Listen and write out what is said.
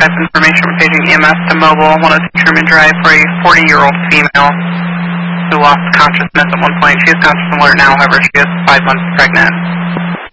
dispatch information from paging EMS to mobile 102 Truman Drive for a 40-year-old female who lost consciousness at one point. She is conscious and alert now, however, she is 5 months pregnant.